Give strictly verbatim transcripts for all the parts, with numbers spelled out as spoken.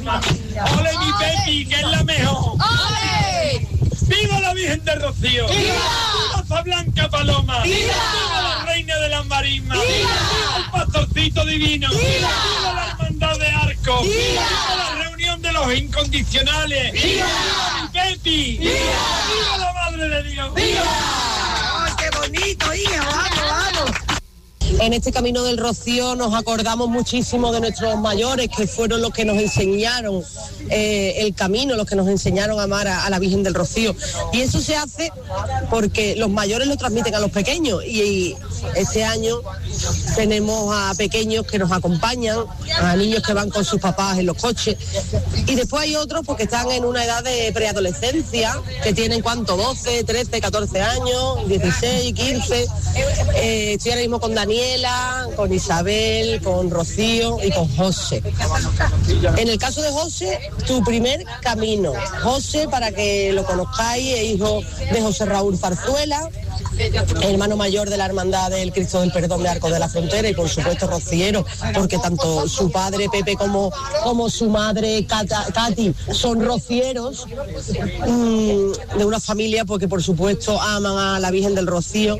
¡Ole mi Pepi, que es la mejor! ¡Ole! ¡Viva la Virgen de Rocío! ¡Viva! ¡Viva Fa Blanca Paloma! ¡Viva! ¡Viva la Reina de las Marismas! ¡Viva! ¡Viva el Pastorcito Divino! ¡Viva! ¡Viva la Hermandad de Arco! ¡Viva! ¡Viva la Reunión de los Incondicionales! ¡Viva! ¡Viva mi Pepi! ¡Viva! ¡Viva la Madre de Dios! ¡Viva! ¡Ay, qué bonito, hija! ¡Vamos, vamos! En este Camino del Rocío nos acordamos muchísimo de nuestros mayores, que fueron los que nos enseñaron eh, el camino, los que nos enseñaron a amar a, a la Virgen del Rocío. Y eso se hace porque los mayores lo transmiten a los pequeños. Y, y este año tenemos a pequeños que nos acompañan, a niños que van con sus papás en los coches. Y después hay otros porque están en una edad de preadolescencia, que tienen ¿cuánto? doce, trece, catorce años, dieciséis, quince. Eh, estoy ahora mismo con Daniela, con Isabel, con Rocío y con José. En el caso de José, tu primer camino. José, para que lo conozcáis, es hijo de José Raúl Zarzuela, hermano mayor de la Hermandad del Cristo del Perdón de Arcos de la Frontera y por supuesto rociero, porque tanto su padre Pepe como, como su madre Cata, Katy son rocieros, mmm, de una familia porque por supuesto aman a la Virgen del Rocío.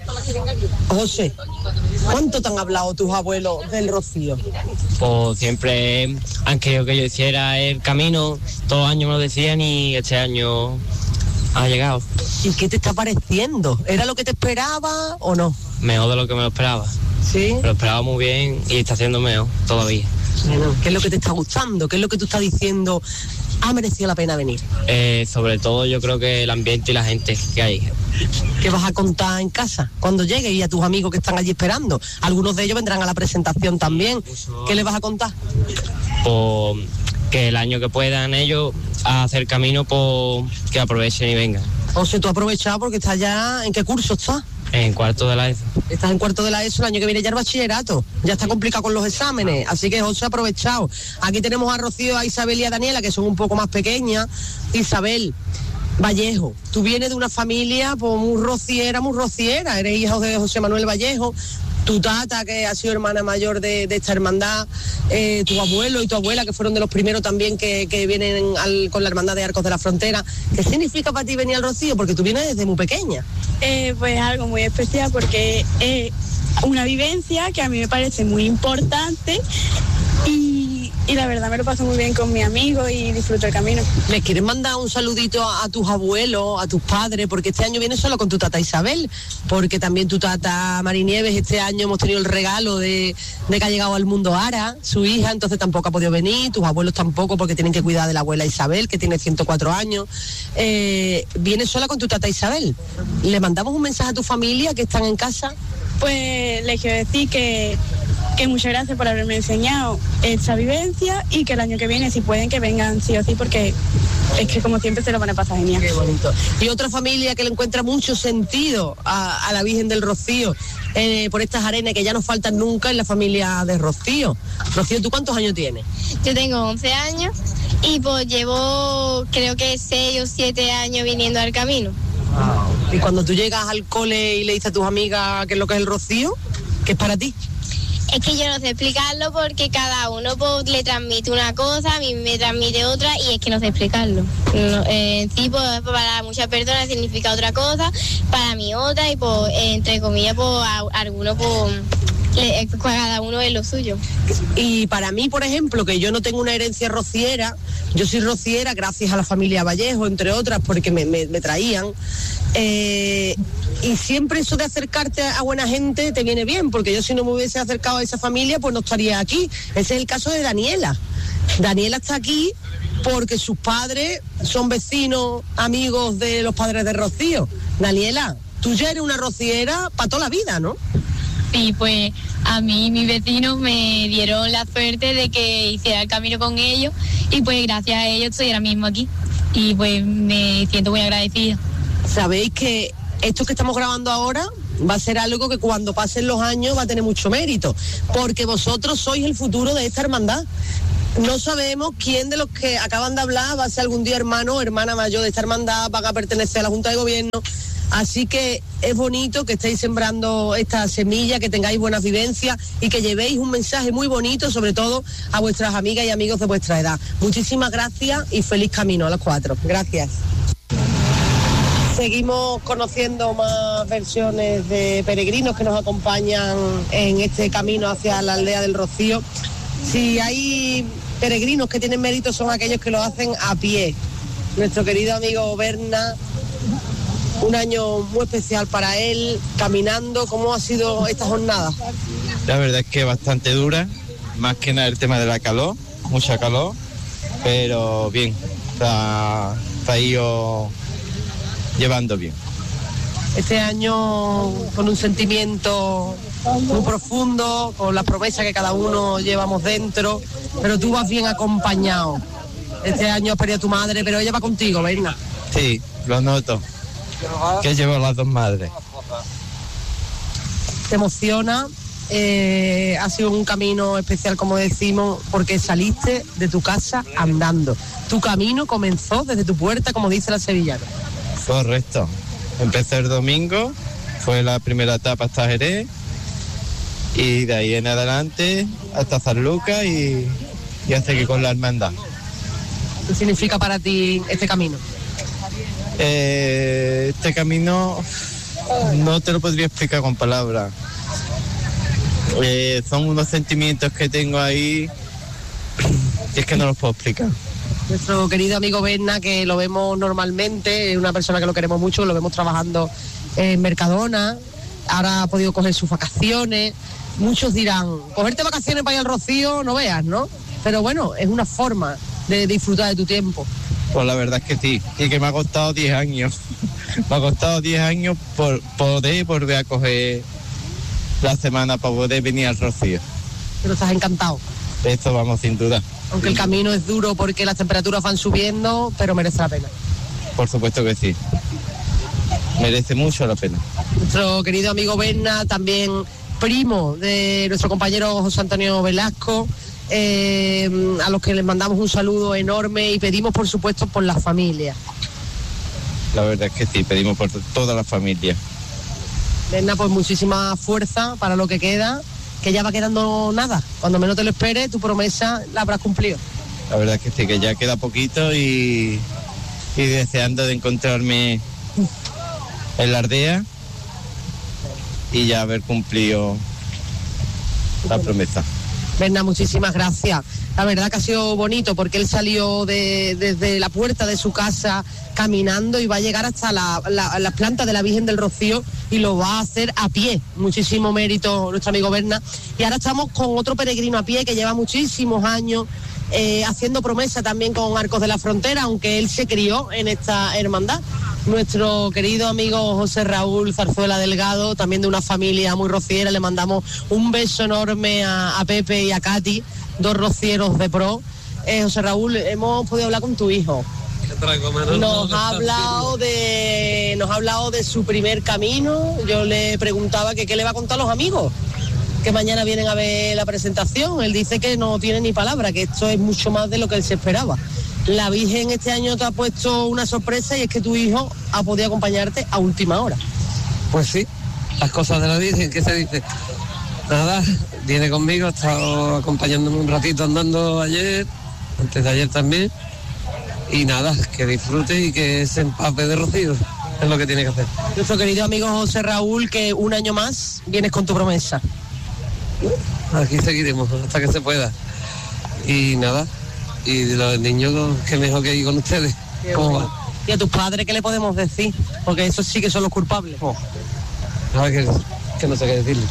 José, ¿cuánto te han hablado tus abuelos del Rocío? Pues siempre han querido que yo hiciera el camino, todos los años me lo decían y este año ha llegado. ¿Y qué te está pareciendo? ¿Era lo que te esperaba o no? Mejor de lo que me lo esperaba. ¿Sí? Me lo esperaba muy bien y está haciendo mejor todavía. Bueno, ¿qué es lo que te está gustando? ¿Qué es lo que tú estás diciendo? ¿Ha merecido la pena venir? Eh, sobre todo yo creo que el ambiente y la gente que hay. ¿Qué vas a contar en casa cuando llegues y a tus amigos que están allí esperando? Algunos de ellos vendrán a la presentación también. ¿Qué les vas a contar? Pues que el año que puedan ellos a hacer camino, pues que aprovechen y vengan. O sea, tú has aprovechado porque estás ya... ¿En qué curso estás? En cuarto de la ESO. Estás en cuarto de la ESO, el año que viene ya el bachillerato. Ya está complicado con los exámenes, así que José ha aprovechado. Aquí tenemos a Rocío, a Isabel y a Daniela, que son un poco más pequeñas. Isabel Vallejo, tú vienes de una familia pues, muy rociera, muy rociera. Eres hijo de José Manuel Vallejo. Tu tata, que ha sido hermana mayor de, de esta hermandad, eh, tu abuelo y tu abuela, que fueron de los primeros también que, que vienen al, con la Hermandad de Arcos de la Frontera. ¿Qué significa para ti venir al Rocío? Porque tú vienes desde muy pequeña. Eh, pues algo muy especial porque es una vivencia que a mí me parece muy importante y, y la verdad me lo paso muy bien con mis amigos y disfruto el camino. ¿Les quieres mandar un saludito a, a tus abuelos, a tus padres? Porque este año vienes solo con tu tata Isabel, porque también tu tata Marinieves, este año hemos tenido el regalo de, de que ha llegado al mundo Ara, su hija, entonces tampoco ha podido venir, tus abuelos tampoco porque tienen que cuidar de la abuela Isabel, que tiene ciento cuatro años. Eh, vienes sola con tu tata Isabel. ¿Le mandamos un mensaje a tu familia que están en casa? Pues les quiero decir que, que muchas gracias por haberme enseñado esta vivencia y que el año que viene, si pueden, que vengan sí o sí, porque es que como siempre se lo van a pasar genial. Qué bonito. Y otra familia que le encuentra mucho sentido a, a la Virgen del Rocío eh, por estas arenas que ya no faltan nunca es la familia de Rocío. Rocío, ¿tú cuántos años tienes? Yo tengo once años y pues llevo creo que seis o siete años viniendo al camino. Wow. Y cuando tú llegas al cole y le dices a tus amigas qué es lo que es el Rocío, ¿qué es para ti? Es que yo no sé explicarlo porque cada uno pues, le transmite una cosa, a mí me transmite otra y es que no sé explicarlo. No, eh, sí, pues, para muchas personas significa otra cosa, para mí otra y pues, entre comillas, pues, a, a algunos pues, le, cada uno es lo suyo. Y para mí, por ejemplo, que yo no tengo una herencia rociera, yo soy rociera gracias a la familia Vallejo, entre otras, porque me, me, me traían. Eh, y siempre eso de acercarte a buena gente te viene bien, porque yo si no me hubiese acercado a esa familia, pues no estaría aquí. Ese es el caso de Daniela. Daniela está aquí porque sus padres son vecinos, amigos de los padres de Rocío. Daniela, tú ya eres una rociera para toda la vida, ¿no? Sí, pues a mí mis vecinos me dieron la suerte de que hiciera el camino con ellos y pues gracias a ellos estoy ahora mismo aquí y pues me siento muy agradecida. Sabéis que esto que estamos grabando ahora va a ser algo que cuando pasen los años va a tener mucho mérito, porque vosotros sois el futuro de esta hermandad. No sabemos quién de los que acaban de hablar va a ser algún día hermano o hermana mayor de esta hermandad, van a pertenecer a la Junta de Gobierno. Así que es bonito que estéis sembrando esta semilla, que tengáis buenas vivencias y que llevéis un mensaje muy bonito, sobre todo a vuestras amigas y amigos de vuestra edad. Muchísimas gracias y feliz camino a los cuatro. Gracias. Seguimos conociendo más versiones de peregrinos que nos acompañan en este camino hacia la aldea del Rocío. Si hay peregrinos que tienen mérito, son aquellos que lo hacen a pie. Nuestro querido amigo Berna, un año muy especial para él, caminando. ¿Cómo ha sido esta jornada? La verdad es que bastante dura, más que nada el tema de la calor, mucha calor, pero bien, está, está ido llevando bien. Este año con un sentimiento muy profundo, con la promesa que cada uno llevamos dentro, pero tú vas bien acompañado. Este año has perdido a tu madre, pero ella va contigo, venga. Sí, lo noto, que llevo a las dos madres. Te emociona, eh, ha sido un camino especial, como decimos, porque saliste de tu casa andando. Tu camino comenzó desde tu puerta, como dice la sevillana. Correcto. Empecé el domingo, fue la primera etapa hasta Jerez, y de ahí en adelante hasta San Lucas y, y hasta aquí con la hermandad. ¿Qué significa para ti este camino? Eh, este camino no te lo podría explicar con palabras. Eh, son unos sentimientos que tengo ahí que es que no los puedo explicar. Nuestro querido amigo Berna, que lo vemos normalmente, es una persona que lo queremos mucho, lo vemos trabajando en Mercadona, ahora ha podido coger sus vacaciones. Muchos dirán, cogerte vacaciones para ir al Rocío, no veas, ¿no? Pero bueno, es una forma de disfrutar de tu tiempo. Pues la verdad es que sí, y que me ha costado diez años. Me ha costado diez años por poder volver a coger la semana para poder venir al Rocío. Pero estás encantado. Esto vamos, sin duda. Aunque el camino es duro porque las temperaturas van subiendo, pero merece la pena. Por supuesto que sí. Merece mucho la pena. Nuestro querido amigo Berna, también primo de nuestro compañero José Antonio Velasco, eh, a los que les mandamos un saludo enorme y pedimos, por supuesto, por la familia. La verdad es que sí, pedimos por toda la familia. Berna, pues muchísima fuerza para lo que queda, que ya va quedando nada. Cuando menos te lo esperes, tu promesa la habrás cumplido. La verdad es que sí, que ya queda poquito y, y deseando de encontrarme en la aldea y ya haber cumplido la promesa. Berna, muchísimas gracias. La verdad que ha sido bonito porque él salió de, desde la puerta de su casa caminando y va a llegar hasta la, la, la planta de la Virgen del Rocío y lo va a hacer a pie. Muchísimo mérito nuestro amigo Berna. Y ahora estamos con otro peregrino a pie que lleva muchísimos años eh, haciendo promesa también con Arcos de la Frontera, aunque él se crió en esta hermandad. Nuestro querido amigo José Raúl Zarzuela Delgado, también de una familia muy rociera, le mandamos un beso enorme a, a Pepe y a Katy, dos rocieros de pro. Eh, José Raúl, hemos podido hablar con tu hijo. Nos ha hablado de, nos ha hablado de su primer camino. Yo le preguntaba que qué le va a contar a los amigos que mañana vienen a ver la presentación. Él dice que no tiene ni palabra, que esto es mucho más de lo que él se esperaba. La Virgen este año te ha puesto una sorpresa y es que tu hijo ha podido acompañarte a última hora. Pues sí, las cosas de la Virgen, ¿qué se dice? Nada, viene conmigo, ha estado acompañándome un ratito andando ayer, antes de ayer también, y nada, que disfrute y que se empape de rocío, es lo que tiene que hacer. Nuestro querido amigo José Raúl, que un año más vienes con tu promesa. Aquí seguiremos hasta que se pueda. Y nada, y de los niños, que mejor que ir con ustedes. ¿Cómo va? ¿Y a tus padres qué le podemos decir? Porque esos sí que son los culpables. Oh. A ver, que, que no sé qué decirle.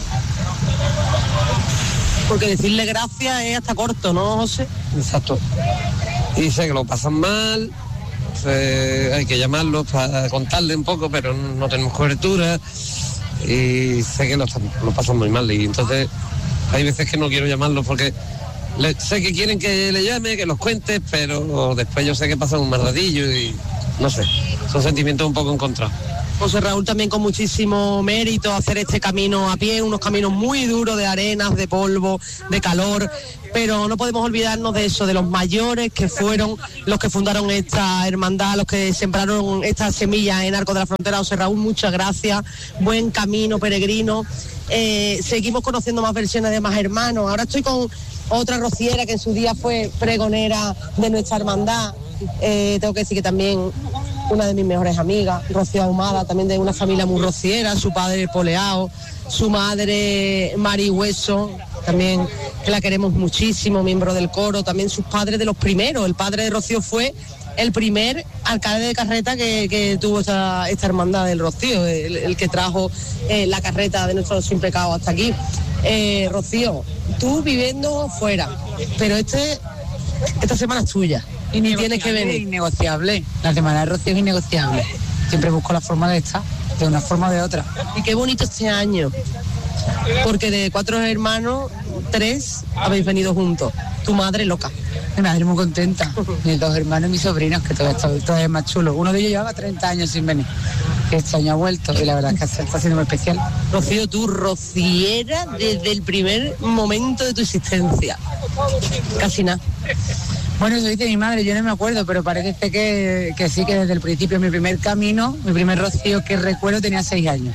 Porque decirle gracias es hasta corto, ¿no, José? Exacto. Y sé que lo pasan mal, sé, hay que llamarlos para contarle un poco, pero no tenemos cobertura. Y sé que lo, lo pasan muy mal. Y entonces hay veces que no quiero llamarlos porque le, sé que quieren que le llame, que los cuente, pero después yo sé que pasan un mal ratillo y no sé, son sentimientos un poco encontrados. José Raúl también con muchísimo mérito hacer este camino a pie, unos caminos muy duros de arenas, de polvo, de calor, pero no podemos olvidarnos de eso, de los mayores que fueron los que fundaron esta hermandad, los que sembraron esta semilla en Arcos de la Frontera. José Raúl, muchas gracias, buen camino peregrino. Eh, seguimos conociendo más versiones de Más Hermanos. Ahora estoy con otra rociera que en su día fue pregonera de nuestra hermandad. Eh, tengo que decir que también una de mis mejores amigas, Rocío Ahumada, también de una familia muy rociera, su padre Poleao, su madre Mari Hueso, también que la queremos muchísimo, miembro del coro, también sus padres de los primeros. El padre de Rocío fue el primer alcalde de carreta que, que tuvo esta, esta hermandad del Rocío, el, el que trajo eh, la carreta de nuestro Sin Pecado hasta aquí. Eh, Rocío, tú viviendo fuera, pero este esta semana es tuya. Y tienes que venir. Innegociable. La semana de Rocío es innegociable. Siempre busco la forma de estar, de una forma o de otra. Y qué bonito este año, porque de cuatro hermanos, tres habéis venido juntos. Tu madre loca. Mi madre muy contenta. Mis dos hermanos y mis sobrinos, que todo esto, todo es más chulo. Uno de ellos llevaba treinta años sin venir. Este año ha vuelto y la verdad es que está siendo muy especial. Rocío, tú rociera desde el primer momento de tu existencia. Casi nada. Bueno, eso dice mi madre, yo no me acuerdo, pero parece que, que sí, que desde el principio, mi primer camino, mi primer rocío que recuerdo tenía seis años.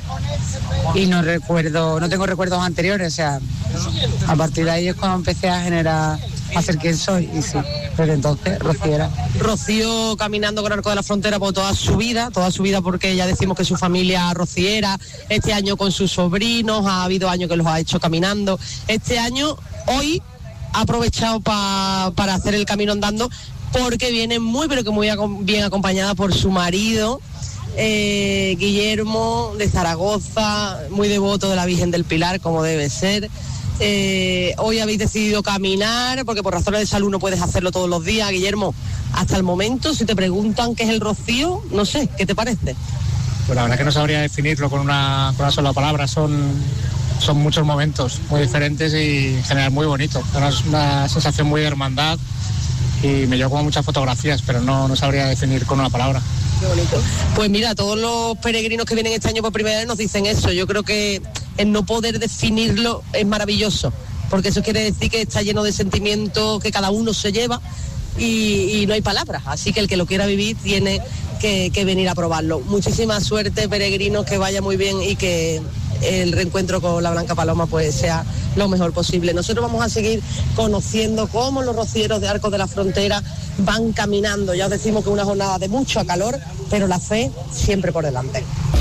Y no recuerdo, no tengo recuerdos anteriores, o sea, a partir de ahí es cuando empecé a generar, a ser quien soy, y sí, desde entonces, rociera. Rocío caminando con Arcos de la Frontera por toda su vida, toda su vida porque ya decimos que su familia rociera, este año con sus sobrinos, ha habido años que los ha hecho caminando, este año, hoy, ha aprovechado pa, para hacer el camino andando porque viene muy pero que muy bien acompañada por su marido eh, Guillermo de Zaragoza, muy devoto de la Virgen del Pilar como debe ser. Eh, hoy habéis decidido caminar porque por razones de salud no puedes hacerlo todos los días. Guillermo, hasta el momento si te preguntan qué es el rocío, no sé, ¿qué te parece? Pues la verdad que no sabría definirlo con una, con una sola palabra. Son son muchos momentos muy diferentes y en general muy bonitos. Una, una sensación muy de hermandad y me llevo como muchas fotografías, pero no, no sabría definir con una palabra. Qué bonito. Pues mira, todos los peregrinos que vienen este año por primera vez nos dicen eso. Yo creo que el no poder definirlo es maravilloso, porque eso quiere decir que está lleno de sentimientos que cada uno se lleva y, y no hay palabras. Así que el que lo quiera vivir tiene que, que venir a probarlo. Muchísima suerte, peregrinos, que vaya muy bien y que el reencuentro con la Blanca Paloma pues sea lo mejor posible. Nosotros vamos a seguir conociendo cómo los rocieros de Arcos de la Frontera van caminando. Ya os decimos que una jornada de mucho calor, pero la fe siempre por delante.